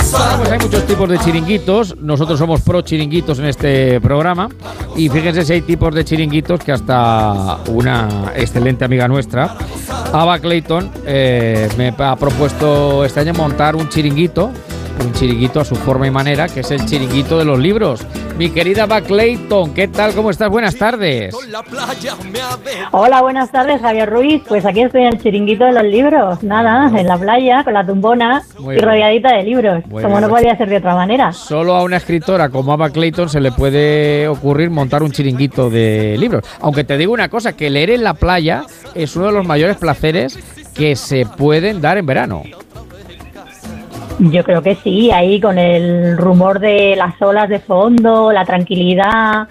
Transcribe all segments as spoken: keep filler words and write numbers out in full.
Bueno, pues hay muchos tipos de chiringuitos. Nosotros somos pro chiringuitos en este programa. Y fíjense si hay tipos de chiringuitos que hasta una excelente amiga nuestra, Ava Clayton, eh, me ha propuesto este año montar un chiringuito. Un chiringuito a su forma y manera, que es el chiringuito de los libros. Mi querida Ava Clayton, ¿qué tal? ¿Cómo estás? Buenas tardes. Hola, buenas tardes, Javier Ruiz. Pues aquí estoy en el chiringuito de los libros. Nada, en la playa, con la tumbona Muy y bien. rodeadita de libros. Muy como bien. No podía ser de otra manera. Solo a una escritora como Ava Clayton se le puede ocurrir montar un chiringuito de libros. Aunque te digo una cosa, que leer en la playa es uno de los mayores placeres que se pueden dar en verano. Yo creo que sí, ahí con el rumor de las olas de fondo, la tranquilidad,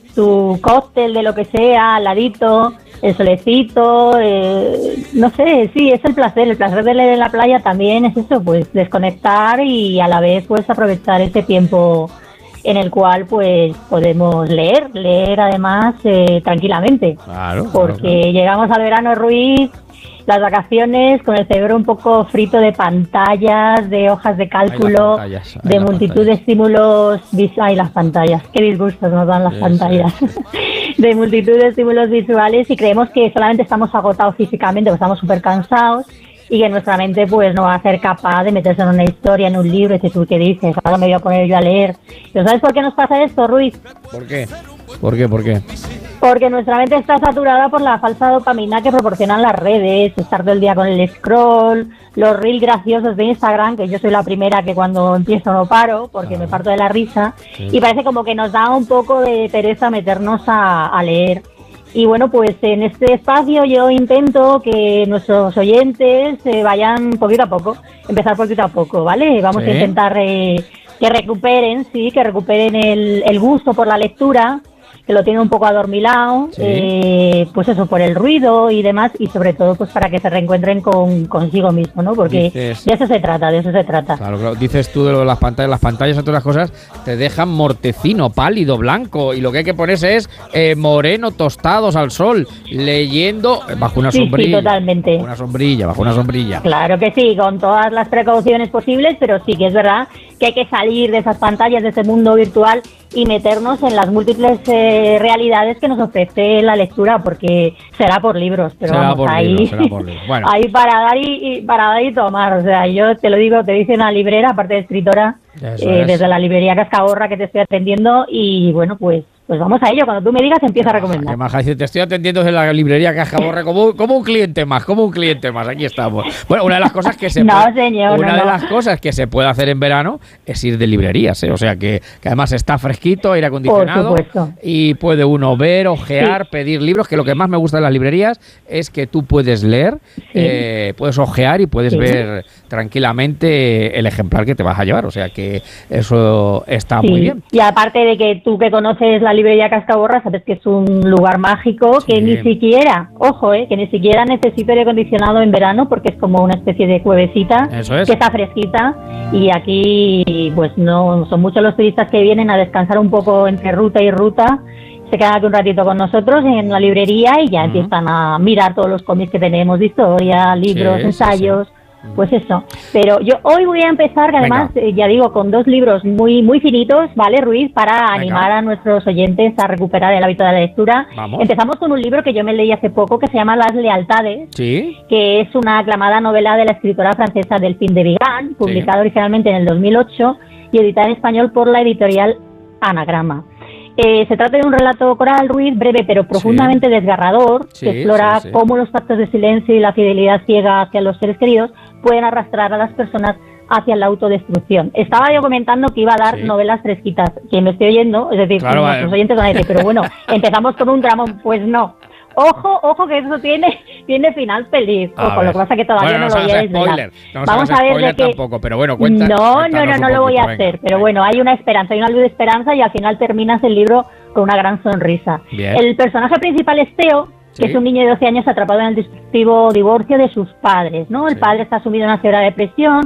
tu cóctel de lo que sea, al ladito, el solecito, eh, no sé, sí, es el placer, el placer de leer en la playa también es eso, pues desconectar y a la vez pues aprovechar ese tiempo en el cual pues podemos leer, leer además eh, tranquilamente, claro, porque claro, claro. Llegamos al verano, Ruiz, las vacaciones con el cerebro un poco frito de pantallas, de hojas de cálculo, ay, pantallas, ay, de multitud pantallas. de estímulos visuales. Ay, las pantallas, qué disgustos nos dan las sí, pantallas. Sí, sí. De multitud de estímulos visuales y creemos que solamente estamos agotados físicamente, porque estamos súper cansados y que nuestra mente pues no va a ser capaz de meterse en una historia, en un libro, y tú qué dices, ahora me voy a poner yo a leer. ¿Pero sabes por qué nos pasa esto, Ruiz? ¿Por qué? ¿Por qué? ¿Por qué? Porque nuestra mente está saturada por la falsa dopamina que proporcionan las redes, estar todo el día con el scroll, los reels graciosos de Instagram, que yo soy la primera que cuando empiezo no paro, porque ah, me parto de la risa, sí. Y parece como que nos da un poco de pereza meternos a, a leer. Y bueno, pues en este espacio yo intento que nuestros oyentes eh, vayan poquito a poco, empezar poquito a poco, ¿vale? Vamos ¿Sí? a intentar eh, que recuperen, sí, que recuperen el, el gusto por la lectura, que lo tiene un poco adormilado, sí. eh, pues eso, por el ruido y demás, y sobre todo pues para que se reencuentren con consigo mismo, ¿no? Porque dices, de eso se trata, de eso se trata. Claro, claro. Dices tú de lo de las pantallas, las pantallas, entre otras cosas, te dejan mortecino, pálido, blanco, y lo que hay que ponerse es eh, moreno, tostados al sol, leyendo bajo una sí, sombrilla. Sí, totalmente. Bajo una sombrilla, bajo una sombrilla. Claro que sí, con todas las precauciones posibles, pero sí que es verdad que hay que salir de esas pantallas, de ese mundo virtual y meternos en las múltiples eh, realidades que nos ofrece la lectura, porque será por libros, pero será vamos, por ahí, libros, será por libros. Bueno. ahí para dar y, y para dar y tomar, o sea, yo te lo digo, te dice una librera, aparte de escritora, eh, desde la librería Cascaborra que te estoy atendiendo, y bueno, pues Pues vamos a ello, cuando tú me digas empieza a recomendar. Qué maja, te estoy atendiendo desde la librería Cascaborra como, como un cliente más, como un cliente más, aquí estamos. Bueno, una de las cosas que se no, puede, señor, una no, de no. las cosas que se puede hacer en verano es ir de librerías, ¿eh? O sea que, que además está fresquito, aire acondicionado y puede uno ver, ojear, sí. pedir libros, que lo que más me gusta de las librerías es que tú puedes leer, sí. eh, puedes ojear y puedes sí. ver tranquilamente el ejemplar que te vas a llevar, o sea que eso está sí. muy bien. Y aparte de que tú que conoces la librería Cascaborra, sabes que es un lugar mágico sí. que ni siquiera, ojo, eh, que ni siquiera necesita aire acondicionado en verano, porque es como una especie de cuevecita Eso es. que está fresquita, y aquí pues no son muchos los turistas que vienen a descansar un poco entre ruta y ruta, se quedan aquí un ratito con nosotros en la librería y ya uh-huh. empiezan a mirar todos los cómics que tenemos de historia, libros, sí, ensayos. Sí, sí. Pues eso, pero yo hoy voy a empezar, que además, eh, ya digo, con dos libros muy muy finitos, ¿vale, Ruiz? Para Venga. animar a nuestros oyentes a recuperar el hábito de la lectura. Vamos. Empezamos con un libro que yo me leí hace poco, que se llama Las lealtades, ¿Sí? que es una aclamada novela de la escritora francesa Delphine de Vigan, publicada sí. originalmente en el dos mil ocho y editada en español por la editorial Anagrama. Eh, se trata de un relato coral, Ruiz, breve pero profundamente sí. desgarrador, sí, que explora sí, sí. cómo los pactos de silencio y la fidelidad ciega hacia los seres queridos pueden arrastrar a las personas hacia la autodestrucción. Estaba yo comentando que iba a dar sí. novelas fresquitas. Quien me esté oyendo, es decir, claro, nuestros vale. oyentes van a decir, pero bueno, empezamos con un dramón. Pues no. Ojo, ojo, que eso tiene tiene final feliz. Ojo, lo que pasa es que todavía bueno, no, no lo voy a desvelar. No Vamos a ver de que tampoco, pero bueno, cuenta, No, no, no, no lo voy a hacer, venga, pero venga. bueno, hay una esperanza, hay una luz de esperanza y al final terminas el libro con una gran sonrisa. Bien. El personaje principal es Theo, ¿Sí? que es un niño de doce años atrapado en el destructivo divorcio de sus padres, ¿no? El sí. padre está sumido en una severa depresión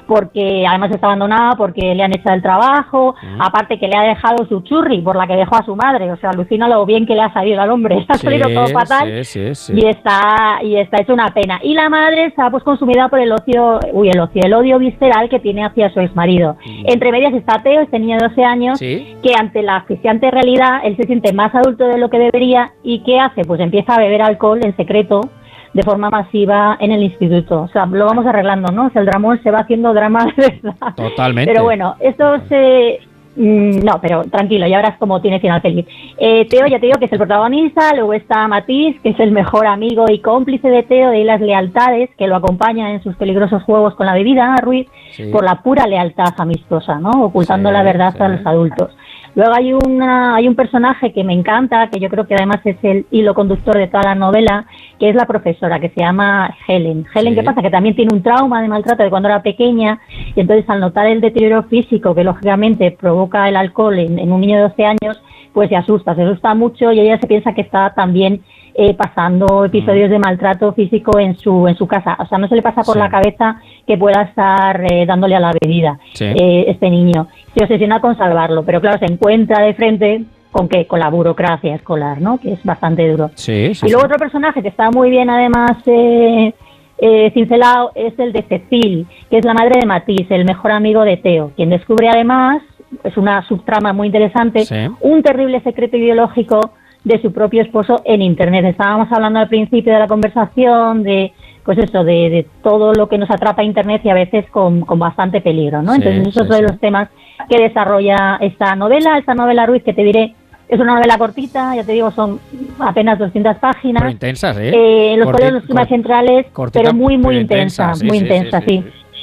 porque además está abandonada, porque le han echado el trabajo, mm. aparte que le ha dejado su churri, por la que dejó a su madre, o sea, alucina lo bien que le ha salido al hombre, ha salido sí, todo fatal, sí, sí, sí. y está y está hecho una pena. Y la madre está pues consumida por el ocio, uy, el ocio, el odio visceral que tiene hacia su exmarido. Mm. Entre medias está Teo, este niño de doce años, ¿sí? que ante la asfixiante realidad, él se siente más adulto de lo que debería, y ¿qué hace? Pues empieza a beber alcohol en secreto, de forma masiva en el instituto. O sea, lo vamos arreglando, ¿no? O sea, el dramón se va haciendo drama de verdad. Totalmente. Pero bueno, esto se... Mmm, no, pero tranquilo, ya verás cómo tiene final feliz. Eh, Teo, ya te digo que es el protagonista, luego está Matisse, que es el mejor amigo y cómplice de Teo, de las lealtades, que lo acompaña en sus peligrosos juegos con la bebida, Ruiz, sí. por la pura lealtad amistosa, ¿no? Ocultando sí, la verdad sí. a los adultos. Luego hay una hay un personaje que me encanta, que yo creo que además es el hilo conductor de toda la novela, que es la profesora, que se llama Helen. Helen, sí. ¿qué pasa? Que también tiene un trauma de maltrato de cuando era pequeña, y entonces al notar el deterioro físico que lógicamente provoca el alcohol en, en un niño de doce años, pues se asusta, se asusta mucho, y ella se piensa que está también eh, pasando episodios mm. de maltrato físico en su en su casa. O sea, no se le pasa por sí. la cabeza que pueda estar eh, dándole a la bebida sí. eh, este niño. Se obsesiona con salvarlo, pero claro, se encuentra de frente con qué, con la burocracia escolar, ¿no? Que es bastante duro. Sí, sí, y luego sí. otro personaje que está muy bien además eh, eh, cincelado es el de Cecil, que es la madre de Matisse, el mejor amigo de Teo, quien descubre además, es una subtrama muy interesante, sí. un terrible secreto ideológico de su propio esposo en Internet. Estábamos hablando al principio de la conversación de, pues eso, de, de todo lo que nos atrapa a Internet, y a veces con, con bastante peligro, ¿no? Sí, Entonces, eso sí, es uno sí. de los temas que desarrolla esta novela. Esta novela, Ruiz, que te diré, es una novela cortita, ya te digo, son apenas doscientas páginas. Pero intensas, ¿eh? eh los Corti- cuales los temas centrales, cortita, pero muy, muy pero intensa, intensa, sí, muy sí, intensa, sí. sí, sí. sí.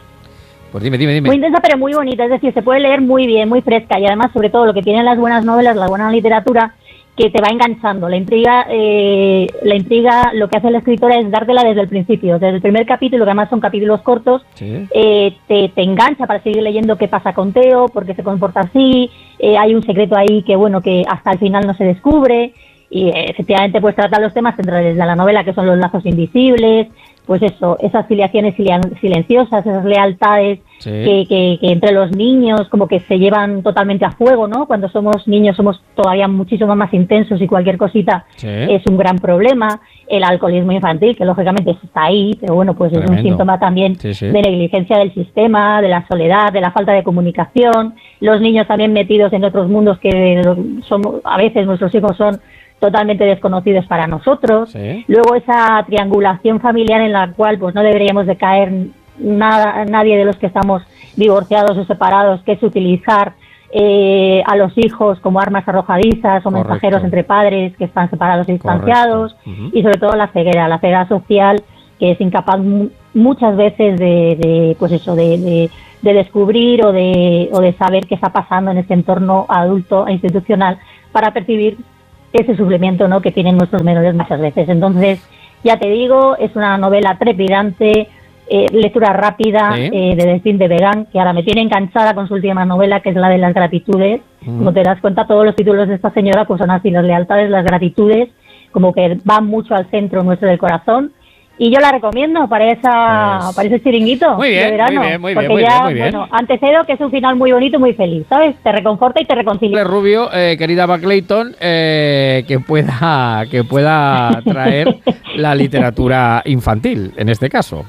Pues dime, dime, dime. Muy intensa, pero muy bonita, es decir, se puede leer muy bien, muy fresca, y además, sobre todo, lo que tienen las buenas novelas, la buena literatura, que te va enganchando. La intriga, eh, la intriga, lo que hace la escritora es dártela desde el principio, desde el primer capítulo, que además son capítulos cortos, sí. eh, te, te engancha para seguir leyendo qué pasa con Teo, por qué se comporta así, eh, hay un secreto ahí que, bueno, que hasta el final no se descubre, y eh, efectivamente pues trata los temas centrales de la novela, que son los lazos invisibles, pues eso, esas filiaciones silenciosas, esas lealtades sí. que, que, que entre los niños como que se llevan totalmente a fuego, ¿no? Cuando somos niños somos todavía muchísimo más intensos, y cualquier cosita sí. es un gran problema. El alcoholismo infantil, que lógicamente está ahí, pero bueno, pues Tremendo. es un síntoma también sí, sí. de negligencia del sistema, de la soledad, de la falta de comunicación. Los niños también metidos en otros mundos que somos, a veces nuestros hijos son totalmente desconocidos para nosotros. Sí. Luego esa triangulación familiar en la cual pues no deberíamos de caer nada, nadie de los que estamos divorciados o separados, que es utilizar eh, a los hijos como armas arrojadizas o Correcto. mensajeros entre padres que están separados y distanciados. Uh-huh. Y sobre todo la ceguera, la ceguera social, que es incapaz muchas veces de, de pues eso, de, de, de descubrir o de, o de saber qué está pasando en este entorno adulto e institucional para percibir ese sufrimiento, ¿no?, que tienen nuestros menores muchas veces. Entonces, ya te digo, es una novela trepidante, eh, lectura rápida, ¿sí? eh, de Delphine de Vigan, que ahora me tiene enganchada con su última novela, que es la de las gratitudes. Mm. Como te das cuenta, todos los títulos de esta señora pues son así, las lealtades, las gratitudes, como que van mucho al centro nuestro del corazón. Y yo la recomiendo para esa pues... para ese chiringuito muy bien, de verano. Muy bien, muy porque bien, muy ya, bien, muy bien. Bueno, antecedo que es un final muy bonito y muy feliz, ¿sabes? Te reconforta y te reconcilia. Rubio, eh, querida Ava Clayton, eh, que pueda que pueda traer la literatura infantil, en este caso.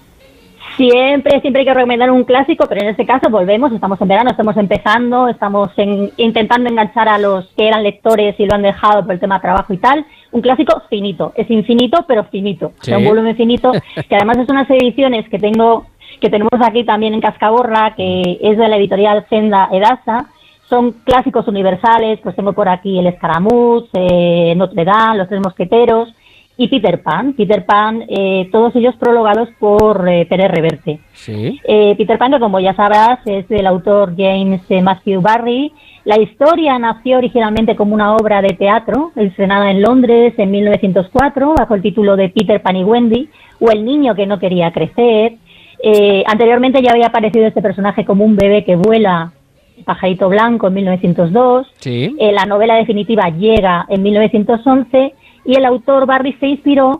Siempre, siempre hay que recomendar un clásico, pero en este caso volvemos, estamos en verano, estamos empezando, estamos en, intentando enganchar a los que eran lectores y lo han dejado por el tema de trabajo y tal. Un clásico finito, es infinito, pero finito. Sí. O sea, un volumen finito, que además es unas ediciones que tengo, que tenemos aquí también en Cascaborra, que es de la editorial Senda Edasa. Son clásicos universales, pues tengo por aquí El Escaramuz, eh, Notre Dame, Los Tres Mosqueteros y Peter Pan. Peter Pan, eh, todos ellos prologados por eh, Pérez Reverte. Sí. Eh, Peter Pan, que como ya sabrás, es del autor James eh, Matthew Barrie. La historia nació originalmente como una obra de teatro, estrenada en Londres en mil novecientos cuatro, bajo el título de Peter Pan y Wendy, o El niño que no quería crecer. Eh, anteriormente ya había aparecido este personaje como un bebé que vuela, Pajarito Blanco, en mil novecientos dos. Sí. Eh, la novela definitiva llega en mil novecientos once, y el autor Barrie se inspiró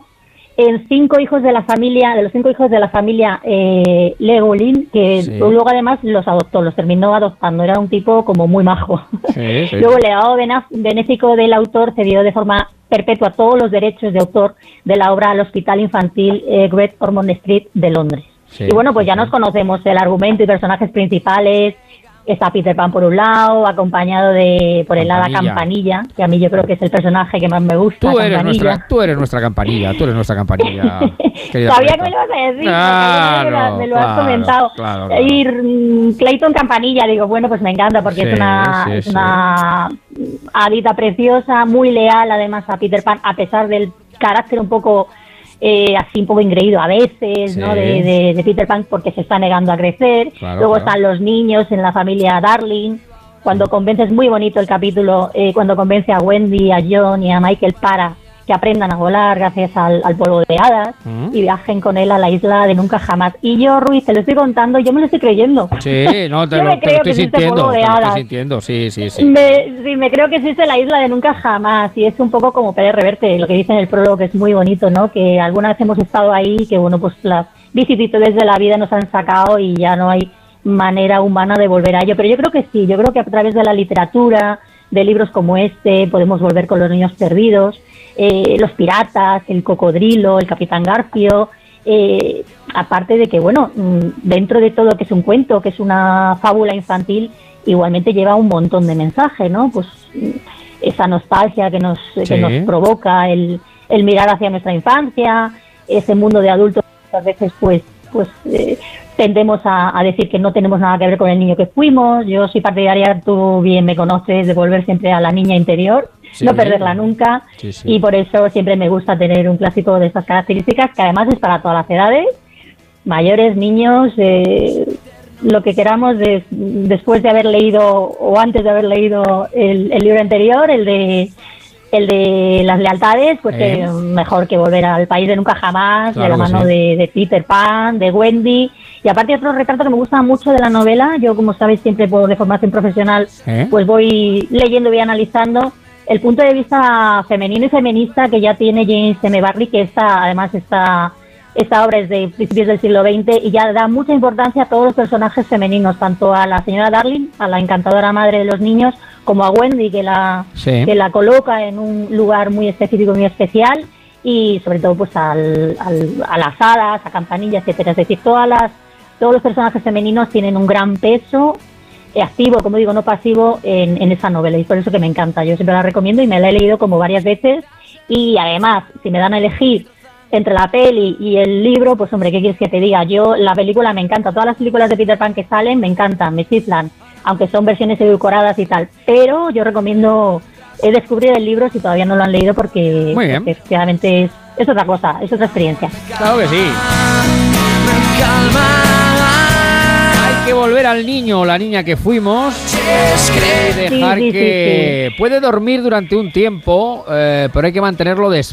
en cinco hijos de la familia, de los cinco hijos de la familia eh, Legolin, que Sí. luego además los adoptó, los terminó adoptando, era un tipo como muy majo. Sí, sí. Luego el legado bena- benéfico del autor cedió de forma perpetua todos los derechos de autor de la obra al Hospital Infantil eh, Great Ormond Street de Londres. Sí, y bueno, pues sí, ya sí. nos conocemos el argumento y personajes principales. Está Peter Pan por un lado, acompañado de por el hada Campanilla. Campanilla, que a mí yo creo que es el personaje que más me gusta. Tú eres, Campanilla. nuestra, tú eres nuestra campanilla, tú eres nuestra campanilla. querida Sabía Clayton. que me lo ibas a decir, Claro, porque me lo, me lo has claro, comentado. claro, claro. Y mm, Clayton Campanilla, digo, bueno, pues me encanta porque Sí, es una, sí, es sí. una hadita preciosa, muy leal además a Peter Pan, a pesar del carácter un poco eh, así un poco ingreído a veces, Sí. ¿no? De, de, de Peter Pan porque se está negando a crecer. Claro, Luego claro. están los niños en la familia Darling. Cuando convence, es muy bonito el capítulo, eh, cuando convence a Wendy, a John y a Michael para que aprendan a volar gracias al, al polvo de hadas Mm. y viajen con él a la isla de nunca jamás. Y yo, Ruiz, te lo estoy contando, yo me lo estoy creyendo. Sí, no, te Yo lo, me te lo creo estoy que existe sintiendo. polvo de Te lo estoy hadas. sintiendo, sí, sí, sí. Me, sí, me creo que existe la isla de nunca jamás y es un poco como Pérez Reverte, lo que dice en el prólogo, que es muy bonito, ¿no? Que alguna vez hemos estado ahí, que bueno, pues las vicisitudes de la vida nos han sacado y ya no hay manera humana de volver a ello. Pero yo creo que sí, yo creo que a través de la literatura, de libros como este, podemos volver con los niños perdidos, eh, los piratas, el cocodrilo, el capitán Garfio. Eh, aparte de que, bueno, mm, dentro de todo que es un cuento, que es una fábula infantil, igualmente lleva un montón de mensajes, ¿no? Pues mm, esa nostalgia que nos, Sí. que nos provoca el, el mirar hacia nuestra infancia, ese mundo de adultos que muchas veces pues, pues eh, tendemos a, a decir que no tenemos nada que ver con el niño que fuimos. Yo soy partidaria, tú bien me conoces, de volver siempre a la niña interior, Sí. no perderla nunca. Sí, sí. Y por eso siempre me gusta tener un clásico de estas características, que además es para todas las edades, mayores, niños, eh, lo que queramos de- después de haber leído o antes de haber leído el, el libro anterior, el de el de las lealtades, pues Eh. que mejor que volver al país de nunca jamás, Claro de la que mano sí. de, de Peter Pan, de Wendy. Y aparte otro retrato que me gusta mucho de la novela, yo como sabéis siempre por de formación profesional, ¿Eh? pues voy leyendo y voy analizando el punto de vista femenino y feminista que ya tiene James M. Barrie, que esta, además esta, esta obra es de principios del siglo veinte y ya da mucha importancia a todos los personajes femeninos, tanto a la señora Darling, a la encantadora madre de los niños, como a Wendy, que la, Sí. que la coloca en un lugar muy específico y muy especial, y sobre todo pues al, al, a las hadas, a Campanilla, etcétera. Es decir, todas las, todos los personajes femeninos tienen un gran peso eh, activo, como digo, no pasivo, en, en esa novela, y por eso que me encanta. Yo siempre la recomiendo y me la he leído como varias veces, y además, si me dan a elegir entre la peli y el libro, pues hombre, ¿qué quieres que te diga? Yo, la película me encanta, todas las películas de Peter Pan que salen me encantan, me chiflan, aunque son versiones edulcoradas y tal, pero yo recomiendo eh, descubrir el libro si todavía no lo han leído, porque, Muy bien. porque efectivamente es, es otra cosa, es otra experiencia. Claro que sí. Hay que volver al niño o la niña que fuimos y dejar Sí, sí, sí, que puede dormir durante un tiempo, eh, pero hay que mantenerlo despierto.